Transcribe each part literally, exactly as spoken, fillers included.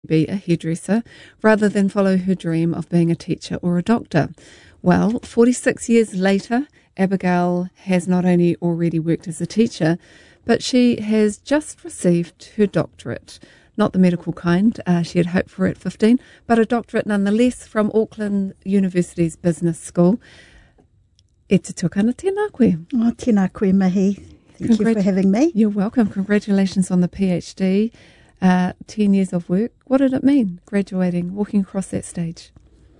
be a hairdresser rather than follow her dream of being a teacher or a doctor. Well, forty-six years later, Abigail has not only already worked as a teacher, but she has just received her doctorate. Not the medical kind, uh, she had hoped for at fifteen, but a doctorate nonetheless from Auckland University's Business School. E te tukana tēnā koe. Oh, tēnā koe mihi. Thank Congrat- you for having me. You're welcome. Congratulations on the PhD. Uh, ten years of work. What did it mean, graduating, walking across that stage?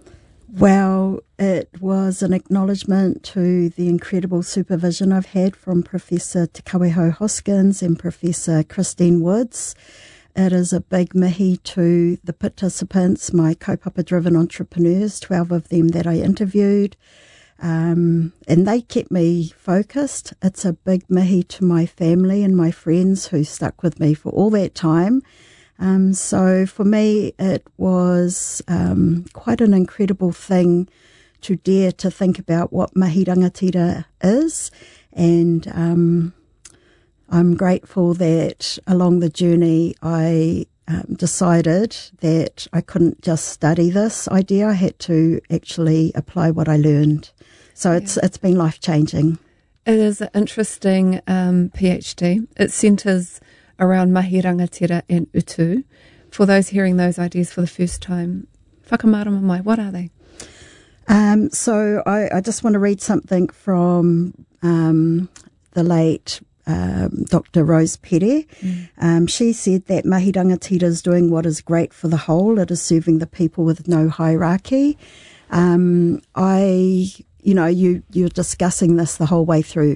Well, it was an acknowledgement to the incredible supervision I've had from Professor Te Kaweho Hoskins and Professor Christine Woods. It is a big mihi to the participants, my kaupapa-driven entrepreneurs, twelve of them that I interviewed. Um, and they kept me focused. It's a big mihi to my family and my friends who stuck with me for all that time. Um, so for me, it was um, quite an incredible thing to dare to think about what mahi rangatira is. And um, I'm grateful that along the journey I um, decided that I couldn't just study this idea. I had to actually apply what I learned. So it's yeah. it's been life-changing. It is an interesting um, PhD. It centres around mahi rangatira and utu. For those hearing those ideas for the first time, whakamārama mai, what are they? Um, so I, I just want to read something from um, the late um, Doctor Rose Pere. Mm. Um, she said that mahi rangatira is doing what is great for the whole. It is serving the people with no hierarchy. Um, I... You know, you, you're discussing this the whole way through,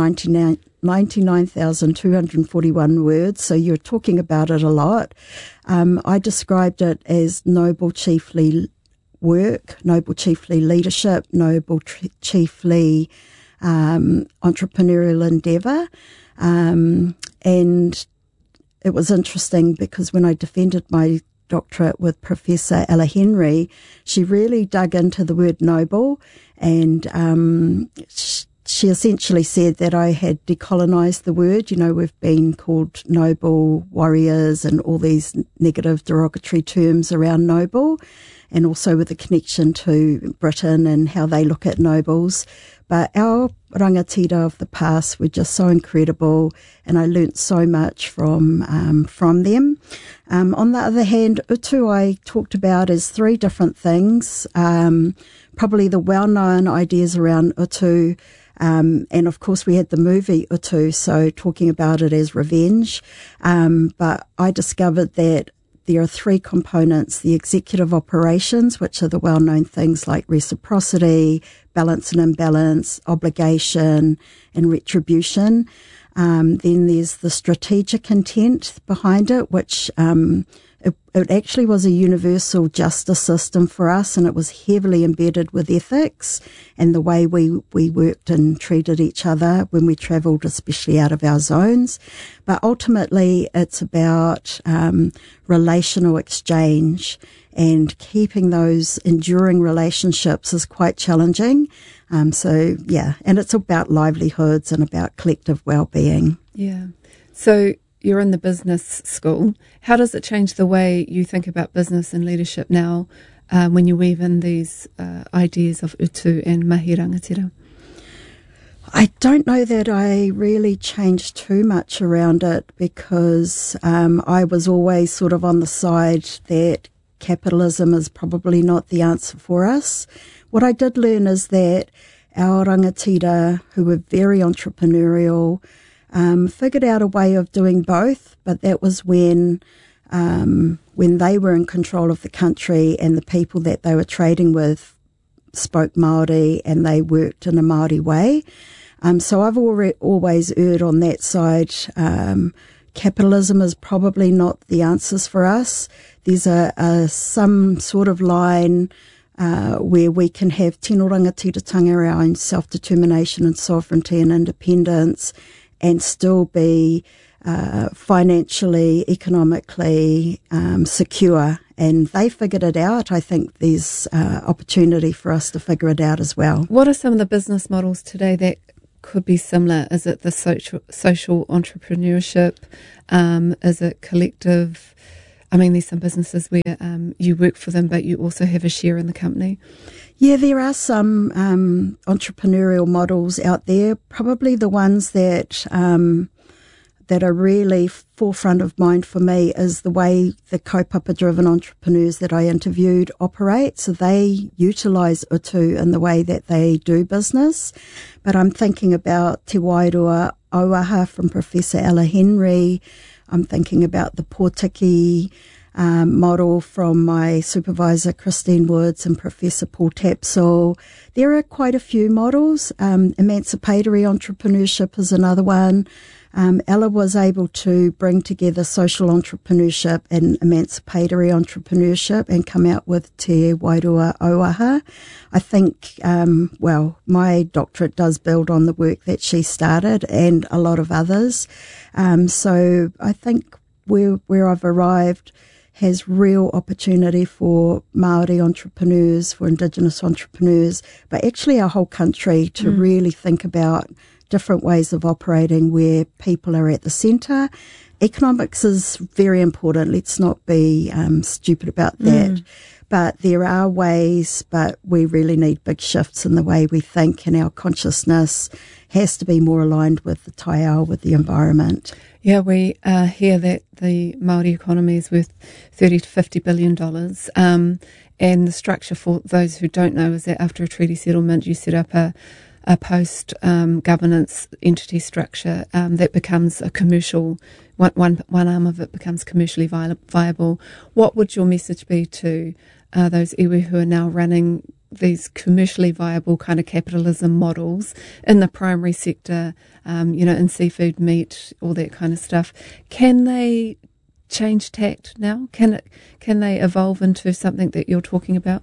ninety-nine thousand two hundred forty-one words, so you're talking about it a lot. Um, I described it as noble chiefly work, noble chiefly leadership, noble tri- chiefly um, entrepreneurial endeavour. Um, and it was interesting because when I defended my doctorate with Professor Ella Henry, she really dug into the word noble, and um, sh- she essentially said that I had decolonised the word. You know, we've been called noble warriors and all these negative derogatory terms around noble, and also with the connection to Britain and how they look at nobles. But our rangatira of the past were just so incredible, and I learnt so much from um, from them. Um, on the other hand, utu I talked about as three different things. Um, probably the well-known ideas around utu, um, and of course we had the movie Utu, so talking about it as revenge. Um, but I discovered that there are three components: the executive operations, which are the well-known things like reciprocity, balance and imbalance, obligation, and retribution. Um, then there's the strategic intent behind it, which um, it, it actually was a universal justice system for us, and it was heavily embedded with ethics and the way we, we worked and treated each other when we travelled, especially out of our zones. But ultimately, it's about um, relational exchange, and keeping those enduring relationships is quite challenging. Um, so, yeah, and it's about livelihoods and about collective well-being. Yeah. So you're in the business school. How does it change the way you think about business and leadership now um, when you weave in these uh, ideas of utu and mahi rangatira? I don't know that I really changed too much around it, because um, I was always sort of on the side that capitalism is probably not the answer for us. What I did learn is that our rangatira, who were very entrepreneurial, um, figured out a way of doing both, but that was when um, when they were in control of the country and the people that they were trading with spoke Māori and they worked in a Māori way. Um, so I've already, always erred on that side. Um, capitalism is probably not the answers for us. There's a, a some sort of line uh, where we can have tino rangatiratanga, our own self-determination and sovereignty and independence, and still be uh, financially, economically um, secure. And they figured it out. I think there's uh, opportunity for us to figure it out as well. What are some of the business models today that could be similar? Is it the social social entrepreneurship? Um, is it collective I mean, there's some businesses where um, you work for them, but you also have a share in the company. Yeah, there are some um, entrepreneurial models out there. Probably the ones that um, that are really forefront of mind for me is the way the kaupapa-driven entrepreneurs that I interviewed operate. So they utilise utu in the way that they do business. But I'm thinking about Te Wairua Auaha from Professor Ella Henry. I'm thinking about the Pōtiki um, model from my supervisor Christine Woods and Professor Paul Tapsell. There are quite a few models. Um, emancipatory entrepreneurship is another one. Um, Ella was able to bring together social entrepreneurship and emancipatory entrepreneurship and come out with Te Wairua Auaha. I think, um, well, my doctorate does build on the work that she started and a lot of others. Um, so I think where, where I've arrived has real opportunity for Māori entrepreneurs, for Indigenous entrepreneurs, but actually our whole country to mm. really think about different ways of operating where people are at the centre. Economics is very important. Let's not be um, stupid about that. Mm. But there are ways, but we really need big shifts in the way we think, and our consciousness has to be more aligned with the taiao, with the environment. Yeah, we uh, hear that the Māori economy is worth thirty to fifty billion dollars. Um, and the structure, for those who don't know, is that after a treaty settlement, you set up a a post-governance um, entity structure um, that becomes a commercial, one, one, one arm of it becomes commercially vi- viable. What would your message be to uh, those iwi who are now running these commercially viable kind of capitalism models in the primary sector, um, you know, in seafood, meat, all that kind of stuff? Can they change tact now? Can it? Can they evolve into something that you're talking about?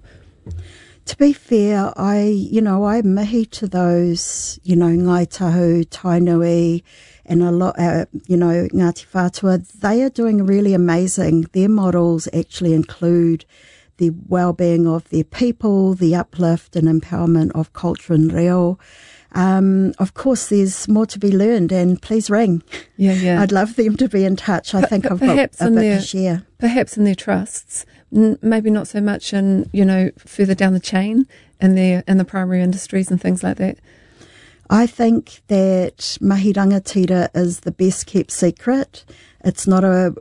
To be fair, I, you know, I mihi to those, you know, Ngai Tahu, Tainui, and a lot, uh, you know, Ngāti Whātua. They are doing really amazing. Their models actually include the well-being of their people, the uplift and empowerment of culture and reo. Um, of course, there's more to be learned, and please ring. Yeah, yeah. I'd love them to be in touch. I P- think p- I've got a bit their, to share. Perhaps in their trusts, n- maybe not so much in, you know, further down the chain in their in the primary industries and things like that. I think that mahi rangatira is the best kept secret. It's not a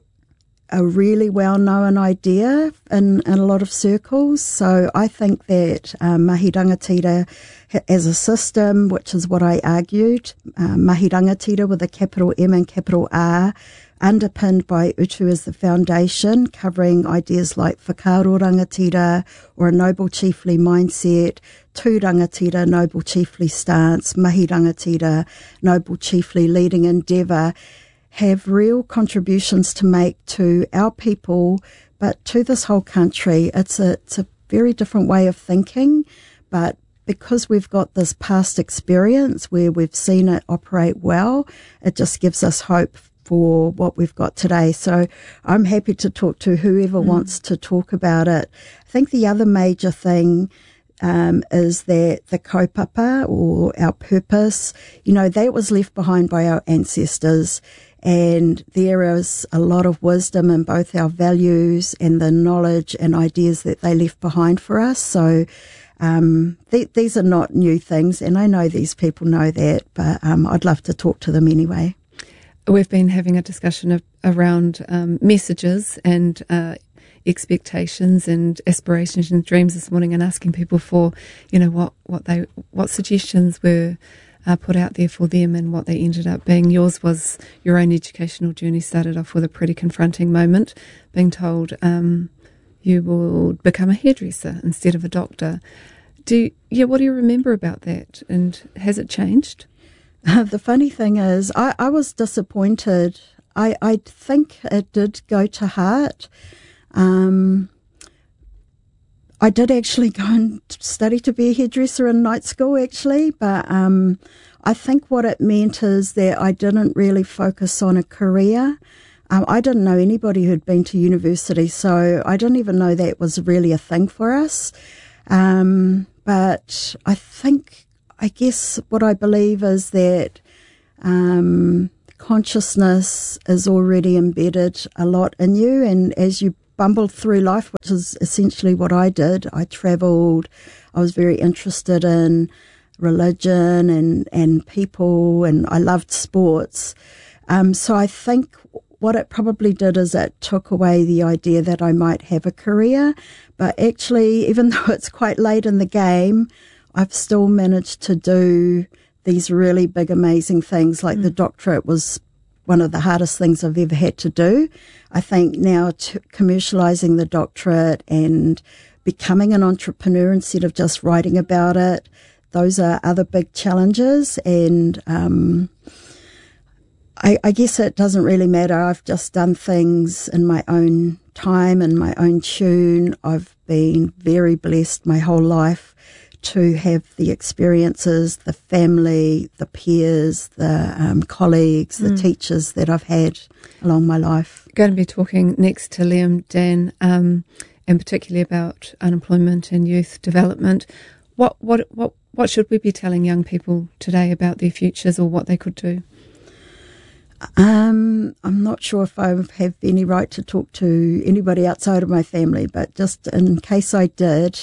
a really well-known idea in, in a lot of circles. So I think that um, mahi rangatira as a system, which is what I argued, uh, mahi rangatira with a capital M and capital R, underpinned by utu as the foundation, covering ideas like whakaaro rangatira or a noble chiefly mindset, tū rangatira, noble chiefly stance, mahi rangatira, noble chiefly leading endeavour, have real contributions to make to our people, but to this whole country. It's a, it's a very different way of thinking, but because we've got this past experience where we've seen it operate well, it just gives us hope for what we've got today. So I'm happy to talk to whoever mm. wants to talk about it. I think the other major thing Um, is that the kaupapa, or our purpose, you know, that was left behind by our ancestors, and there is a lot of wisdom in both our values and the knowledge and ideas that they left behind for us. So um, th- these are not new things, and I know these people know that, but um, I'd love to talk to them anyway. We've been having a discussion of, around um, messages and uh expectations and aspirations and dreams this morning, and asking people for, you know, what, what they what suggestions were uh, put out there for them and what they ended up being. Yours was your own educational journey started off with a pretty confronting moment, being told um, you will become a hairdresser instead of a doctor. Do you, yeah, what do you remember about that, and has it changed? Uh, the funny thing is, I, I was disappointed. I, I think it did go to heart. Um, I did actually go and study to be a hairdresser in night school, actually, but um, I think what it meant is that I didn't really focus on a career. Um, I didn't know anybody who'd been to university, so I didn't even know that was really a thing for us. Um, but I think, I guess what I believe is that um, consciousness is already embedded a lot in you, and as you bumbled through life, which is essentially what I did. I travelled. I was very interested in religion and, and people, and I loved sports. Um, so I think what it probably did is it took away the idea that I might have a career. But actually, even though it's quite late in the game, I've still managed to do these really big, amazing things. Like mm. the doctorate was one of the hardest things I've ever had to do. I think now to commercialising the doctorate and becoming an entrepreneur instead of just writing about it, those are other big challenges. And um, I, I guess it doesn't really matter. I've just done things in my own time and my own tune. I've been very blessed my whole life to have the experiences, the family, the peers, the um, colleagues, the mm. teachers that I've had along my life. Going to be talking next to Liam, Dan, um, and particularly about unemployment and youth development. What what what what should we be telling young people today about their futures or what they could do? Um, I'm not sure if I have any right to talk to anybody outside of my family, but just in case I did,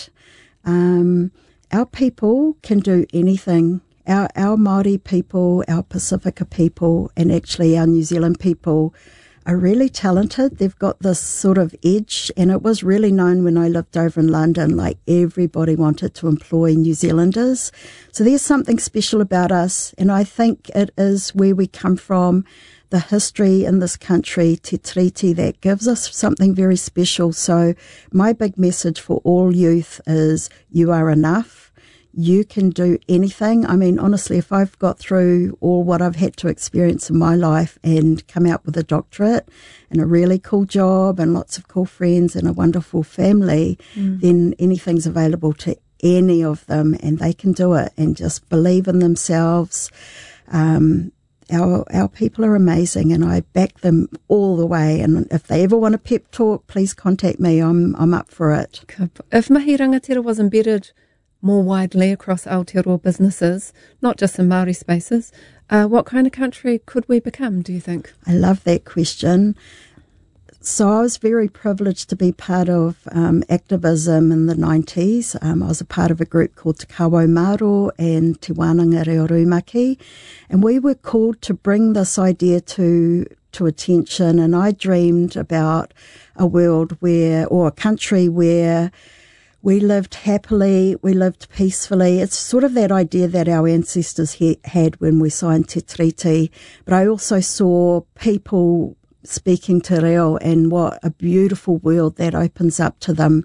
um, our people can do anything. Our, our Māori people, our Pacifica people, and actually our New Zealand people are really talented. They've got this sort of edge, and it was really known when I lived over in London, like everybody wanted to employ New Zealanders. So there's something special about us, and I think it is where we come from, the history in this country, Te Tiriti, that gives us something very special. So my big message for all youth is you are enough. You can do anything. I mean, honestly, if I've got through all what I've had to experience in my life and come out with a doctorate and a really cool job and lots of cool friends and a wonderful family, mm. then anything's available to any of them, and they can do it and just believe in themselves. Um, Our our people are amazing, and I back them all the way. And if they ever want a pep talk, please contact me. I'm I'm up for it. If Mahi Rangatira was embedded more widely across Aotearoa businesses, not just in Māori spaces, uh, what kind of country could we become, do you think? I love that question. So I was very privileged to be part of um, activism in the nineties. Um, I was a part of a group called Te Kawo Māro and Te Wānanga Reo Rūmaki, and we were called to bring this idea to to attention. And I dreamed about a world where, or a country where, we lived happily, we lived peacefully. It's sort of that idea that our ancestors he- had when we signed Te Tiriti. But I also saw people speaking te reo and what a beautiful world that opens up to them.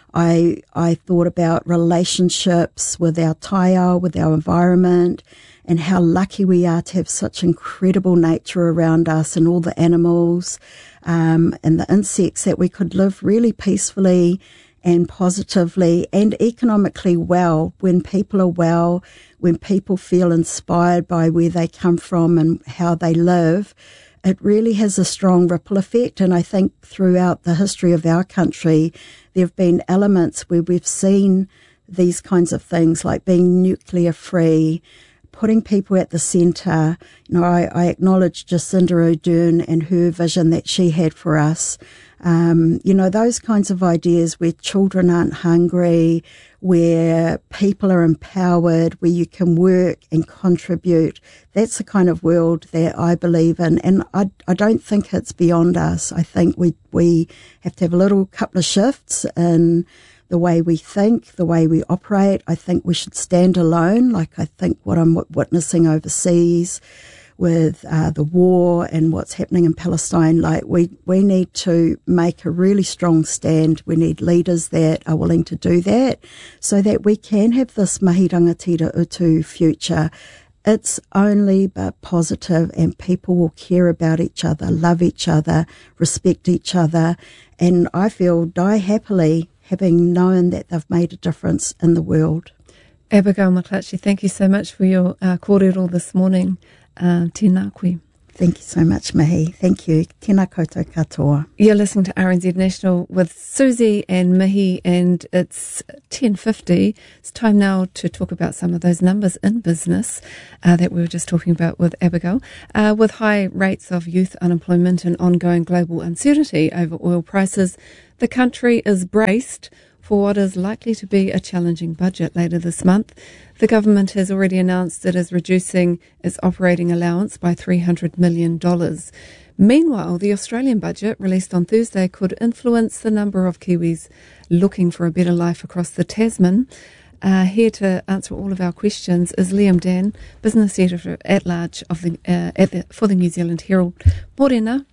I I thought about relationships with our taiao, with our environment, and how lucky we are to have such incredible nature around us and all the animals um, and the insects, that we could live really peacefully and positively and economically well. When people are well, when people feel inspired by where they come from and how they live, it really has a strong ripple effect. And I think throughout the history of our country, there have been elements where we've seen these kinds of things, like being nuclear free, putting people at the centre. You know, I, I acknowledge Jacinda Ardern and her vision that she had for us. Um, you know, those kinds of ideas where children aren't hungry, where people are empowered, where you can work and contribute. That's the kind of world that I believe in. And I, I don't think it's beyond us. I think we, we have to have a little couple of shifts in the way we think, the way we operate. I think we should stand alone. Like I think what I'm witnessing overseas with uh, the war and what's happening in Palestine, like we, we need to make a really strong stand. We need leaders that are willing to do that so that we can have this Mahi Rangatira Utu future. It's only but positive, and people will care about each other, love each other, respect each other, and I feel die happily having known that they've made a difference in the world. Abigail McClatchy, thank you so much for your uh, kōrero this morning. Uh, tēnā koe. Thank you so much, Mihi. Thank you. Tēnā koutou katoa. You're listening to R N Z National with Susie and Mihi, and it's ten fifty. It's time now to talk about some of those numbers in business uh, that we were just talking about with Abigail. Uh, with high rates of youth unemployment and ongoing global uncertainty over oil prices, the country is braced for what is likely to be a challenging budget later this month. The government has already announced it is reducing its operating allowance by three hundred million dollars. Meanwhile, the Australian budget, released on Thursday, could influence the number of Kiwis looking for a better life across the Tasman. Uh, here to answer all of our questions is Liam Dan, Business Editor at Large of the, uh, at the, for the New Zealand Herald. Morena.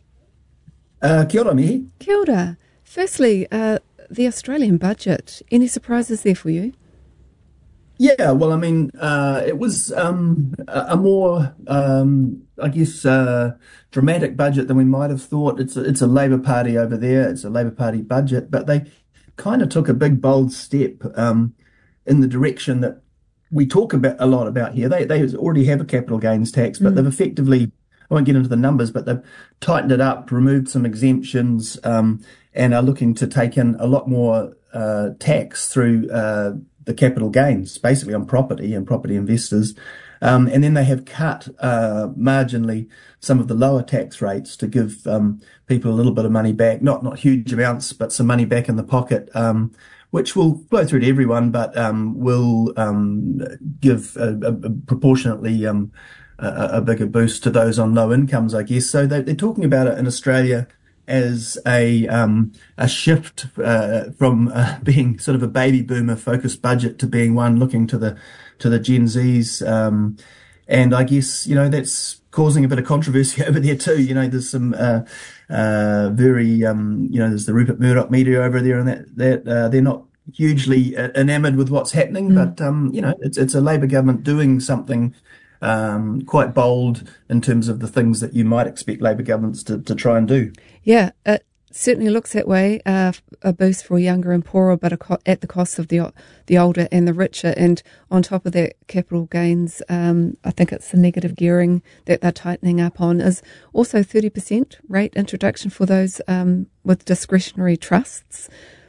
Uh, kia ora, Mihi. Kia ora. Firstly, uh, the Australian budget, any surprises there for you? Yeah, well, I mean, uh, it was um, a, a more, um, I guess, uh, dramatic budget than we might have thought. It's a, it's a Labour Party over there. It's a Labour Party budget, but they kind of took a big, bold step um, in the direction that we talk about a lot about here. They they already have a capital gains tax, but mm. they've effectively, I won't get into the numbers, but they've tightened it up, removed some exemptions, um, and are looking to take in a lot more uh, tax through uh, the capital gains, basically on property and property investors. Um, and then they have cut uh, marginally some of the lower tax rates to give um, people a little bit of money back, not not huge amounts, but some money back in the pocket, um, which will flow through to everyone, but um, will um, give a, a, a proportionately um, a, a bigger boost to those on low incomes, I guess. So they, they're talking about it in Australia as a um, a shift uh, from uh, being sort of a baby boomer focused budget to being one looking to the to the Gen Zs, um, and I guess you know that's causing a bit of controversy over there too. You know, there's some uh, uh, very um, you know there's the Rupert Murdoch media over there, and that that uh, they're not hugely enamoured with what's happening, mm. but um, you know it's it's a Labour government doing something Um, quite bold in terms of the things that you might expect Labour governments to, to try and do. Yeah, it certainly looks that way. Uh, a boost for younger and poorer, but a co- at the cost of the the older and the richer. And on top of that, capital gains, um, I think it's the negative gearing that they're tightening up on, is also thirty percent rate introduction for those um, with discretionary trusts.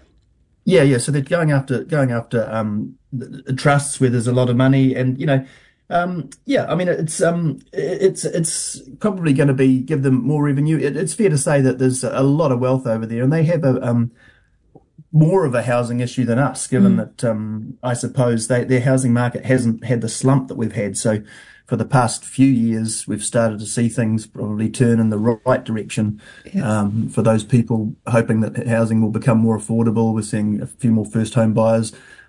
Yeah, yeah. So they're going after going after um, the, the trusts where there's a lot of money, and you know. Um, yeah, I mean, it's um, it's it's probably going to be give them more revenue. It, it's fair to say that there's a lot of wealth over there, and they have a um, more of a housing issue than us, given mm. that um, I suppose they, their housing market hasn't had the slump that we've had. So, for the past few years, we've started to see things probably turn in the right direction yeah. um, for those people hoping that housing will become more affordable. We're seeing a few more first home buyers.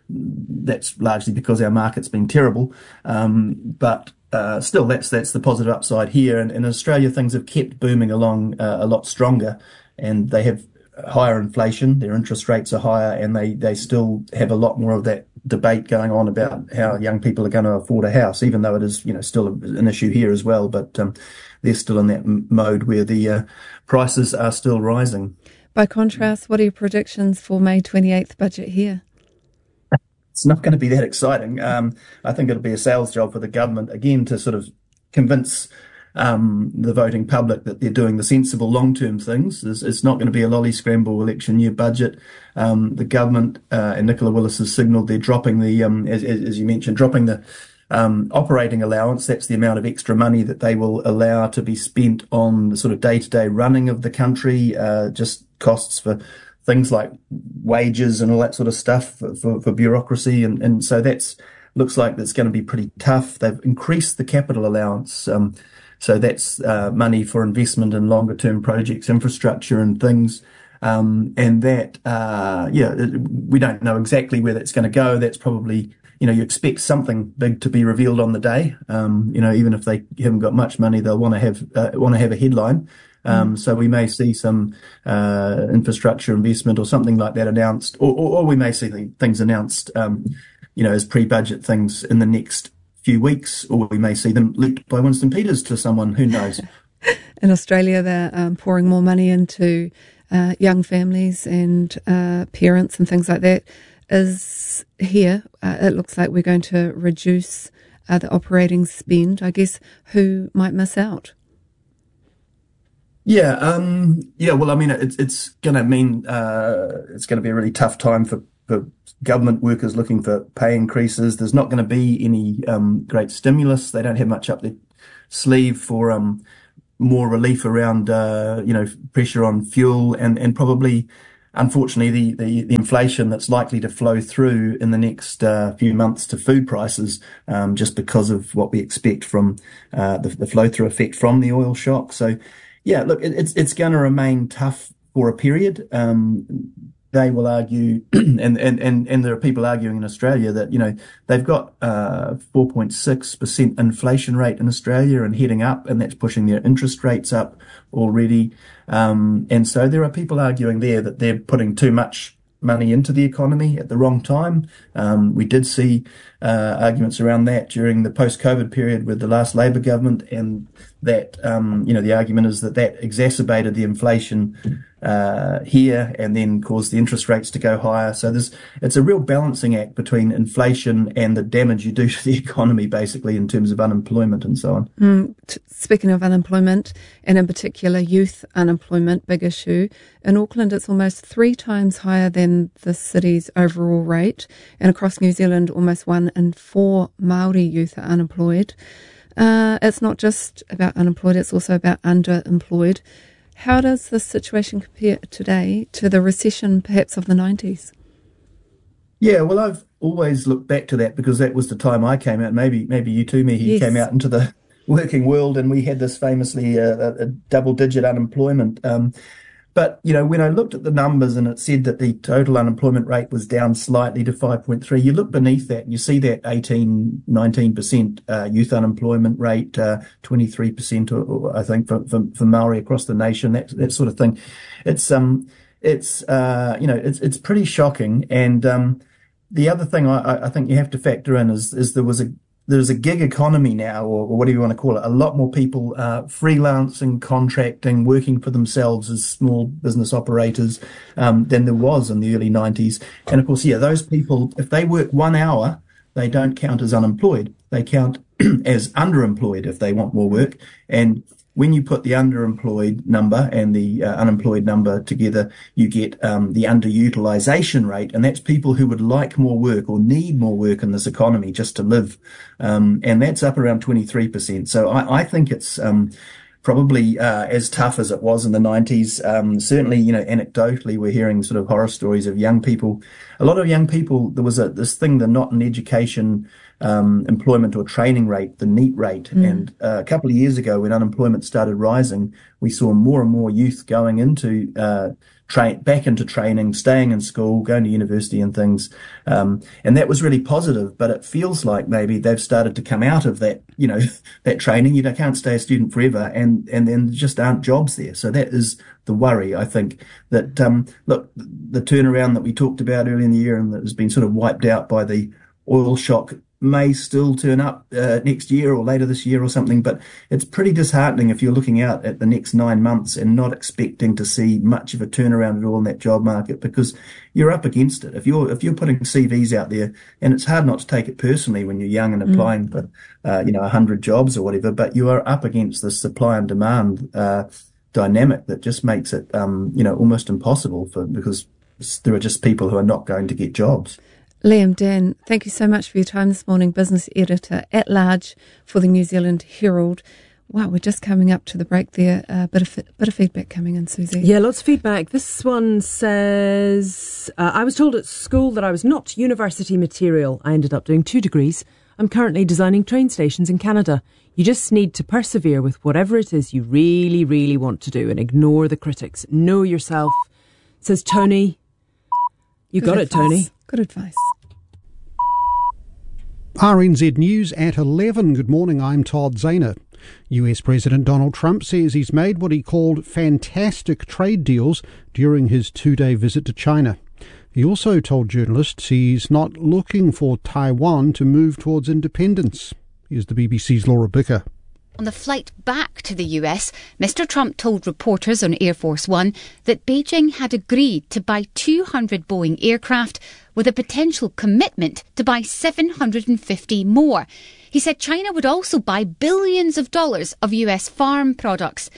That's largely because our market's been terrible, um, but uh, still, that's that's the positive upside here. And in Australia, things have kept booming along uh, a lot stronger, and they have higher inflation. Their interest rates are higher, and they they still have a lot more of that debate going on about how young people are going to afford a house, even though it is you know still an issue here as well. But um, they're still in that m- mode where the uh, prices are still rising. By contrast, what are your predictions for May twenty-eighth budget here? It's not going to be that exciting. Um, I think it'll be a sales job for the government, again, to sort of convince um, the voting public that they're doing the sensible long-term things. It's, it's not going to be a lolly scramble election year budget. Um, the government uh, and Nicola Willis has signalled they're dropping the, um, as, as you mentioned, dropping the um, operating allowance. That's the amount of extra money that they will allow to be spent on the sort of day-to-day running of the country, uh, just costs for things like wages and all that sort of stuff for, for, for bureaucracy. And, and so that's looks like that's going to be pretty tough. They've increased the capital allowance. Um, so that's uh, money for investment in longer term projects, infrastructure and things. Um, and that, uh, yeah, we don't know exactly where that's going to go. That's probably, you know, you expect something big to be revealed on the day. Um, you know, even if they haven't got much money, they'll want to have, uh, want to have a headline. Um, so we may see some uh, infrastructure investment or something like that announced, or, or, or we may see things announced, um, you know, as pre-budget things in the next few weeks, or we may see them leaked by Winston Peters to someone, who knows. In Australia, they're um, pouring more money into uh, young families and uh, parents and things like that. Is here, uh, it looks like we're going to reduce uh, the operating spend. I guess who might miss out? Yeah, um, yeah. Well, I mean, it's it's going to mean uh, it's going to be a really tough time for, for government workers looking for pay increases. There's not going to be any um, great stimulus. They don't have much up their sleeve for um, more relief around, uh, you know, pressure on fuel and and probably, unfortunately, the, the, the inflation that's likely to flow through in the next uh, few months to food prices, um, just because of what we expect from uh, the, the flow through effect from the oil shock. So. Yeah, look, it, it's it's going to remain tough for a period. Um, they will argue, and, and, and, and there are people arguing in Australia that, you know, they've got uh four point six percent inflation rate in Australia and heading up, and that's pushing their interest rates up already. Um, and so there are people arguing there that they're putting too much money into the economy at the wrong time. Um, we did see uh, arguments around that during the post-COVID period with the last Labor government, and that, um, you know, the argument is that that exacerbated the inflation uh, here and then caused the interest rates to go higher. So there's, it's a real balancing act between inflation and the damage you do to the economy, basically, in terms of unemployment and so on. Mm, t- speaking of unemployment, and in particular youth unemployment, big issue. In Auckland, it's almost three times higher than the city's overall rate. And across New Zealand, almost one in four Māori youth are unemployed. Uh, it's not just about unemployed, it's also about underemployed. How does this situation compare today to the recession perhaps of the nineties? Yeah, well, I've always looked back to that because that was the time I came out. Maybe maybe you too, Mihi, yes. Came out into the working world, and we had this famously uh, a double-digit unemployment. Um, but, you know, when I looked at the numbers and it said that the total unemployment rate was down slightly to five point three, you look beneath that and you see that eighteen, nineteen percent uh, youth unemployment rate, uh, twenty-three percent, or, or I think, for, for, for Māori across the nation, that, that sort of thing. It's, um, it's, uh, you know, it's, it's pretty shocking. And, um, the other thing I, I think you have to factor in is, is there was a, there's a gig economy now, or, or whatever you want to call it. A lot more people uh, freelancing, contracting, working for themselves as small business operators um, than there was in the early nineties. And of course, yeah, those people, if they work one hour, they don't count as unemployed. They count as underemployed if they want more work. And when you put the underemployed number and the uh, unemployed number together, you get um, the underutilization rate, and that's people who would like more work or need more work in this economy just to live. Um, and that's up around twenty-three percent. So I, I think it's um, probably uh, as tough as it was in the nineties. Um, certainly, you know, anecdotally, we're hearing sort of horror stories of young people. A lot of young people, there was a, this thing, the not in education Um, employment or training rate, the NEET rate. Mm. And uh, a couple of years ago, when unemployment started rising, we saw more and more youth going into uh, train back into training, staying in school, going to university and things. Um, and that was really positive. But it feels like maybe they've started to come out of that, you know, that training. You can't stay a student forever, and and then there just aren't jobs there. So that is the worry, I think, that um, look, the turnaround that we talked about earlier in the year and that has been sort of wiped out by the oil shock may still turn up uh, next year or later this year or something, but it's pretty disheartening if you're looking out at the next nine months and not expecting to see much of a turnaround at all in that job market, because you're up against it. If you're if you're putting C Vs out there, and it's hard not to take it personally when you're young and applying mm. for uh, you know a hundred jobs or whatever, but you are up against the supply and demand uh, dynamic that just makes it um, you know almost impossible for because there are just people who are not going to get jobs. Liam Dan, thank you so much for your time this morning, business editor at large for the New Zealand Herald. Wow, we're just coming up to the break there. A uh, bit of bit of feedback coming in, Susie. Yeah, lots of feedback. This one says, uh, I was told at school that I was not university material. I ended up doing two degrees. I'm currently designing train stations in Canada. You just need to persevere with whatever it is you really, really want to do and ignore the critics. Know yourself, says Tony. You Good got advice. it, Tony. Good advice. R N Z News at eleven. Good morning, I'm Todd Zahner. U S President Donald Trump says he's made what he called fantastic trade deals during his two-day visit to China. He also told journalists he's not looking for Taiwan to move towards independence. Here's the B B C's Laura Bicker. On the flight back to the U S, Mister Trump told reporters on Air Force One that Beijing had agreed to buy two hundred Boeing aircraft with a potential commitment to buy seven hundred fifty more. He said China would also buy billions of dollars of U S farm products.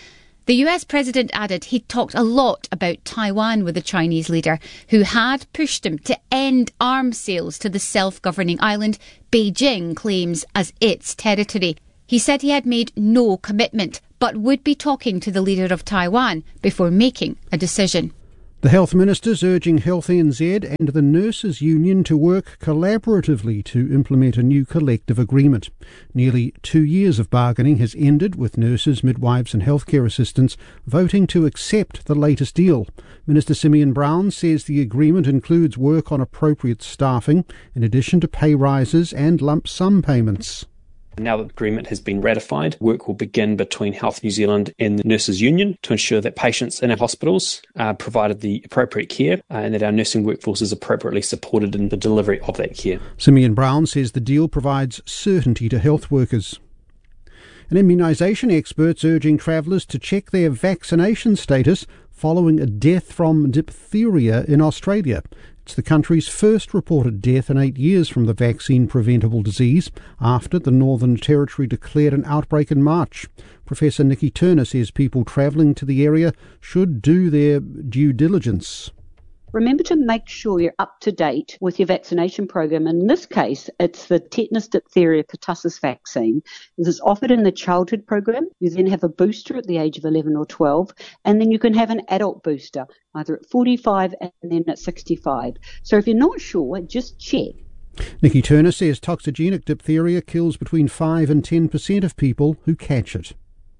The U S president added he'd talked a lot about Taiwan with the Chinese leader, who had pushed him to end arms sales to the self-governing island Beijing claims as its territory. He said he had made no commitment, but would be talking to the leader of Taiwan before making a decision. The Health Minister's urging Health N Z and the Nurses Union to work collaboratively to implement a new collective agreement. Nearly two years of bargaining has ended, with nurses, midwives and healthcare assistants voting to accept the latest deal. Minister Simeon Brown says the agreement includes work on appropriate staffing, in addition to pay rises and lump sum payments. Now that the agreement has been ratified, work will begin between Health New Zealand and the Nurses Union to ensure that patients in our hospitals are provided the appropriate care uh, and that our nursing workforce is appropriately supported in the delivery of that care. Simeon Brown says the deal provides certainty to health workers. And immunisation experts urging travellers to check their vaccination status following a death from diphtheria in Australia. It's the country's first reported death in eight years from the vaccine-preventable disease after the Northern Territory declared an outbreak in March. Professor Nikki Turner says people travelling to the area should do their due diligence. Remember to make sure you're up to date with your vaccination program. In this case, it's the tetanus, diphtheria, pertussis vaccine. This is offered in the childhood program. You then have a booster at the age of eleven or twelve, and then you can have an adult booster, either at forty-five and then at sixty-five. So if you're not sure, just check. Nikki Turner says toxigenic diphtheria kills between five and ten percent of people who catch it.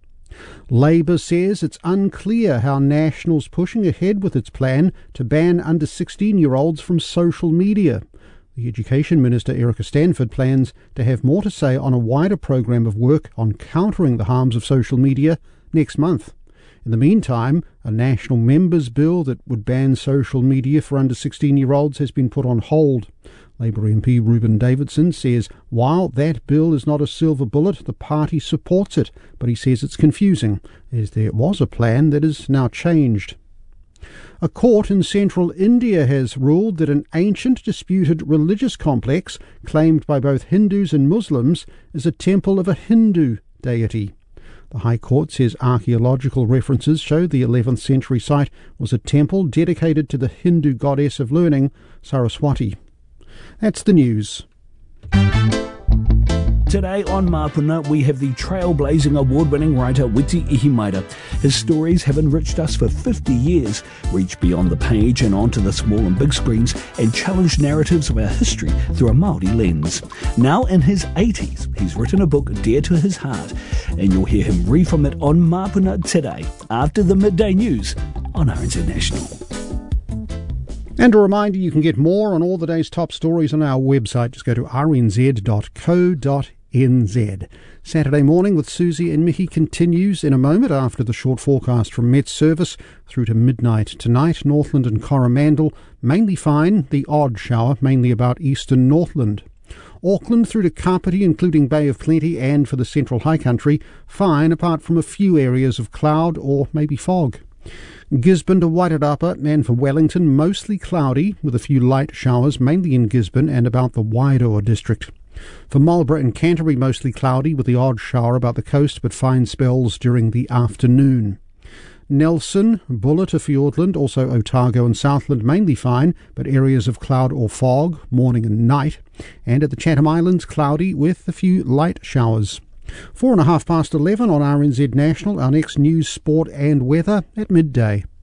Labor says it's unclear how National's pushing ahead with its plan to ban under sixteen-year-olds from social media. The Education Minister, Erica Stanford, plans to have more to say on a wider program of work on countering the harms of social media next month. In the meantime, a National members' bill that would ban social media for under sixteen-year-olds has been put on hold. Labour M P Ruben Davidson says while that bill is not a silver bullet, the party supports it, but he says it's confusing, as there was a plan that is now changed. A court in central India has ruled that an ancient disputed religious complex claimed by both Hindus and Muslims is a temple of a Hindu deity. The High Court says archaeological references show the eleventh century site was a temple dedicated to the Hindu goddess of learning, Saraswati. That's the news. Today on Mapuna, we have the trailblazing award-winning writer Witi Ihimaera. His stories have enriched us for fifty years, reached beyond the page and onto the small and big screens, and challenged narratives of our history through a Māori lens. Now in his eighties, he's written a book dear to his heart, and you'll hear him read from it on Mapuna today, after the midday news on R N Z National. And a reminder, you can get more on all the day's top stories on our website. Just go to r n z dot co dot n z. Saturday morning with Susie and Mickey continues in a moment after the short forecast from Met Service through to midnight tonight. Northland and Coromandel mainly fine, the odd shower mainly about eastern Northland. Auckland through to Kapiti, including Bay of Plenty, and for the central high country, fine apart from a few areas of cloud or maybe fog. Gisborne to Wairarapa, and for Wellington mostly cloudy with a few light showers mainly in Gisborne and about the Wairoa district. For Marlborough and Canterbury mostly cloudy with the odd shower about the coast but fine spells during the afternoon. Nelson, Buller to Fiordland, also Otago and Southland mainly fine but areas of cloud or fog morning and night, and at the Chatham Islands cloudy with a few light showers. Four and a half past eleven on R N Z National. Our next news, sport and weather at midday.